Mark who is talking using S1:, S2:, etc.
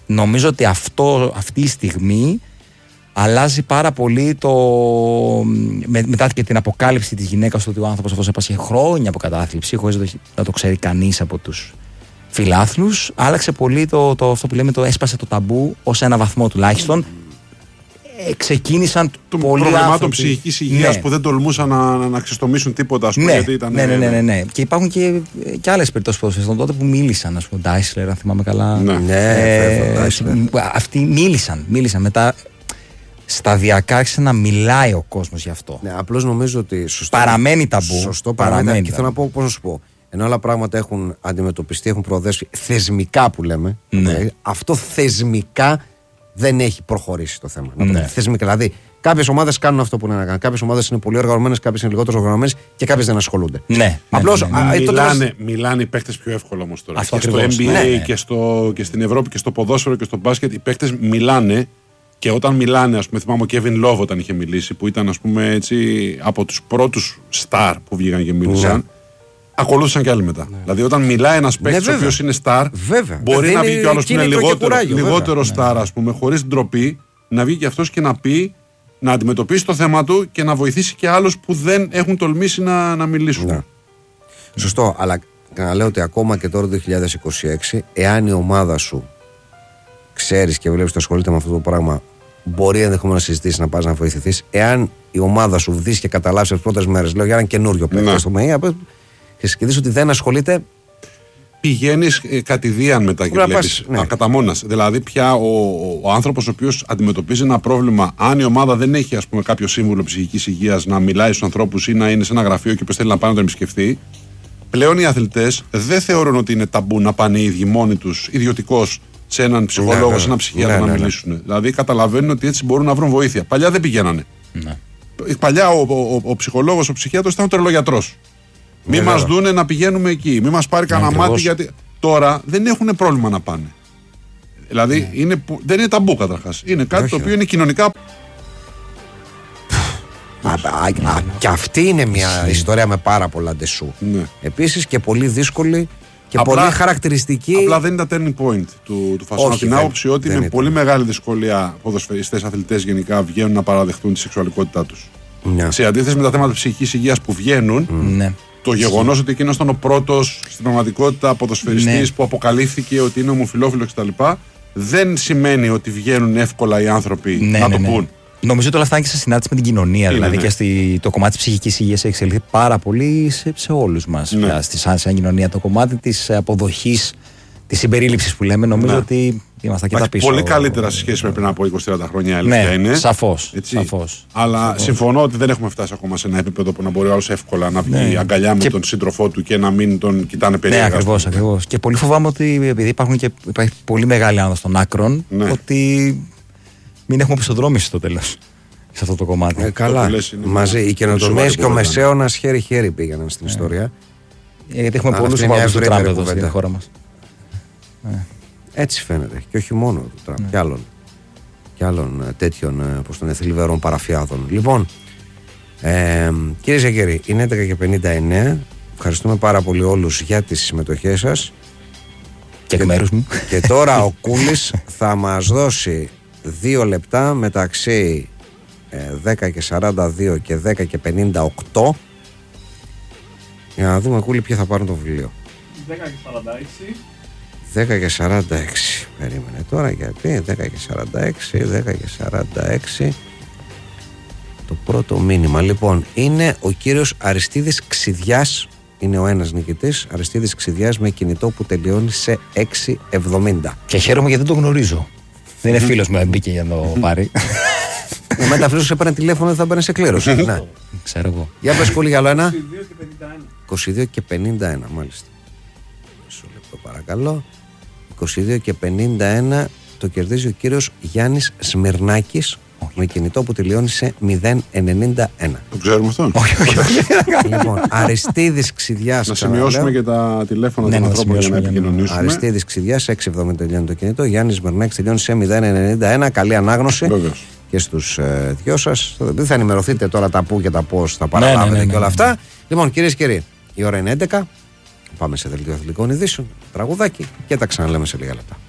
S1: νομίζω ότι αυτή η στιγμή αλλάζει πάρα πολύ μετά και την αποκάλυψη της γυναίκας ότι ο άνθρωπος αυτός έπασε χρόνια από κατάθλιψη, χωρίς να το ξέρει κανείς από τους φιλάθλους. Άλλαξε πολύ αυτό που λέμε, έσπασε το ταμπού ως ένα βαθμό τουλάχιστον. Ξεκίνησαν
S2: των
S1: πολλοί
S2: προβλημάτων
S1: άνθρωποι
S2: ψυχικής υγείας που δεν τολμούσαν να ξεστομίσουν τίποτα, ας πούμε, γιατί ήταν.
S1: Ναι. Και υπάρχουν και άλλες περιπτώσεις ποδοσφαιριστών τότε που μίλησαν, ας πούμε, Ντάισλερ, αν θυμάμαι καλά. Αυτοί μίλησαν μετά. Σταδιακά άρχισε να μιλάει ο κόσμος γι' αυτό.
S3: Ναι, απλώς νομίζω ότι.
S1: Παραμένει ταμπού.
S3: Σωστό, παραμένει. Και θέλω να πω, πώς να σου πω. Ενώ άλλα πράγματα έχουν αντιμετωπιστεί, έχουν προοδεύσει θεσμικά που λέμε.
S1: Ναι.
S3: Αυτό θεσμικά δεν έχει προχωρήσει το θέμα.
S1: Ναι.
S3: Θεσμικά. Δηλαδή, κάποιες ομάδες κάνουν αυτό που είναι να κάνουν. Κάποιες ομάδες είναι πολύ οργανωμένες, κάποιες είναι λιγότερο οργανωμένες και κάποιες δεν ασχολούνται.
S1: Ναι.
S3: Απλώς.
S2: Μιλάνε οι παίκτες πιο εύκολα όμως τώρα.
S1: Αυτό
S2: και
S1: ακριβώς.
S2: Στο NBA και στην Ευρώπη και στο ποδόσφαιρο και στο μπάσκετ οι παίκτες μιλάνε. Και όταν μιλάνε, ας πούμε, θυμάμαι ο Κέβιν Λόβ όταν είχε μιλήσει, που ήταν, ας πούμε, έτσι, από τους πρώτους star που βγήκαν και μίλησαν, ακολούθησαν και άλλοι μετά. Δηλαδή, όταν μιλάει ένας παίκτης ο οποίος είναι star, μπορεί να βγει και ο άλλος που είναι λιγότερο star, ας πούμε, χωρίς ντροπή, να βγει και αυτός και να πει, να αντιμετωπίσει το θέμα του και να βοηθήσει και άλλους που δεν έχουν τολμήσει να μιλήσουν.
S3: Ναι. Σωστό, αλλά να λέω ότι ακόμα και τώρα το 2026, εάν η ομάδα σου ξέρεις και βλέπεις ότι ασχολείται με αυτό το πράγμα, μπορεί ενδεχομένως να συζητήσεις να πας να βοηθηθείς. Εάν η ομάδα σου δεις και καταλάβεις τις πρώτες μέρες, λέω για έναν καινούριο παίκτη στο ΜΕΗ, και δεις ότι δεν ασχολείται.
S2: Πηγαίνεις κατηδίαν μετά και βλέπεις κατά μόνας. Δηλαδή, πια ο άνθρωπος ο οποίος αντιμετωπίζει ένα πρόβλημα, αν η ομάδα δεν έχει, ας πούμε, κάποιο σύμβουλο ψυχικής υγείας να μιλάει στους ανθρώπους ή να είναι σε ένα γραφείο και θέλει να πάει να τον επισκεφτεί, πλέον οι αθλητές δεν θεωρούν ότι είναι ταμπού να πάνε οι ίδιοι μόνοι τους ιδιωτικώς σε έναν ψυχολόγο, σε έναν ψυχίατρο να μιλήσουν. Δηλαδή καταλαβαίνουν ότι έτσι μπορούν να βρουν βοήθεια. Παλιά δεν πηγαίνανε. Παλιά ο ψυχολόγος, ο ψυχίατρος ήταν ο τρελογιατρός. Μη μας δούνε να πηγαίνουμε εκεί, μη μας πάρει κανένα μάτι, γιατί τώρα δεν έχουν πρόβλημα να πάνε. Δηλαδή δεν είναι ταμπού καταρχάς. Είναι κάτι το οποίο είναι κοινωνικά.
S3: Και αυτή είναι μια ιστορία με πάρα πολλά ντεσού. Επίσης και πολύ δύσκολη. Και απλά, πολύ χαρακτηριστική.
S2: Απλά δεν είναι τα turning point του φασόνα. Από την άποψη ότι με πολύ μεγάλη δυσκολία ποδοσφαιριστές, αθλητές γενικά βγαίνουν να παραδεχτούν τη σεξουαλικότητά τους. Ναι. Σε αντίθεση με τα θέματα ψυχικής υγείας που βγαίνουν, το γεγονός ότι εκείνος ήταν ο πρώτος στην πραγματικότητα ποδοσφαιριστής που αποκαλύφθηκε ότι είναι ομοφυλόφιλος κτλ. Δεν σημαίνει ότι βγαίνουν εύκολα οι άνθρωποι να το πούν.
S1: Νομίζω ότι όλα αυτά είναι και σε συνάρτηση με την κοινωνία. Δηλαδή και το κομμάτι της ψυχικής υγείας έχει εξελιχθεί πάρα πολύ σε όλους μας. Σαν κοινωνία, το κομμάτι της αποδοχής, της συμπερίληψης που λέμε, νομίζω ότι είμαστε αρκετά πίσω.
S2: Πολύ καλύτερα σε σχέση με πριν από 20-30 χρόνια, αλήθεια είναι.
S1: Σαφώς.
S2: Αλλά συμφωνώ ότι δεν έχουμε φτάσει ακόμα σε ένα επίπεδο που να μπορεί ο άλλος εύκολα να βγει αγκαλιά με τον σύντροφό του και να μην τον κοιτάνε περίεργα.
S1: Ναι, ακριβώς. Και πολύ φοβάμαι ότι επειδή υπάρχει πολύ μεγάλη άνοδος των άκρων, ότι μην έχουμε οπισθοδρόμηση στο τέλος σε αυτό το κομμάτι.
S3: Καλά. Μαζί. Οι καινοτομίες και ο μεσαίωνας χέρι-χέρι πήγαιναν στην ιστορία.
S1: Γιατί έχουμε πολλούς υπάλληλους του Τραμπ εδώ στη χώρα μας.
S3: Έτσι φαίνεται. Και όχι μόνο του Τραμπ. Και άλλων τέτοιων θλιβερών παραφιάδων. Λοιπόν, κυρίες και κύριοι, είναι 11:59. Ευχαριστούμε πάρα πολύ όλους για τις συμμετοχές σας.
S1: Και εκ μέρους μου.
S3: Και τώρα ο Κούλης θα μας δώσει 2 λεπτά μεταξύ 10:42 και 10:58 για να δούμε, Κούλη, ποια θα πάρουν το βιβλίο.
S4: 10:46.
S3: 10:46. Περίμενε τώρα, γιατί 10:46. Το πρώτο μήνυμα λοιπόν είναι ο κύριος Αριστίδης Ξιδιάς. Είναι ο ένας νικητής, Αριστίδης Ξιδιάς, με κινητό που τελειώνει σε 670.
S1: Και χαίρομαι γιατί δεν το γνωρίζω. Δεν είναι φίλος μου, μπήκε για να το πάρει.
S3: Μετά φίλος σου έπαιρνε τηλέφωνο, θα μπαίνει σε κλήρωση. Ναι.
S1: Ξέρω εγώ.
S3: Για πες, Κούλη, για άλλο ένα.
S4: 22:51.
S3: 22:51, μάλιστα. Μισό λεπτό παρακαλώ. 22:51 το κερδίζει ο κύριος Γιάννης Σμυρνάκης, με κινητό που τελειώνει σε 091.
S2: Το ξέρουμε αυτό.
S1: Όχι.
S3: Λοιπόν, Αριστίδης Ξιδιάς.
S2: Να σημειώσουμε και τα τηλέφωνα των ανθρώπων για να επικοινωνήσουμε.
S3: Αριστίδης Ξιδιάς, 670 τελειώνει το κινητό. Γιάννης Σμυρνάκης τελειώνει σε 091. Καλή ανάγνωση.
S2: Βεβαίως.
S3: Και στους δυο σας. Δεν θα ενημερωθείτε τώρα τα πού και τα πώς θα παραλάβετε και όλα αυτά. Λοιπόν, κυρίες και κύριοι, η ώρα είναι 11. Πάμε σε δελτίο αθλητικών ειδήσεων, τραγουδάκι και τα ξαναλέμε σε λίγα λεπτά.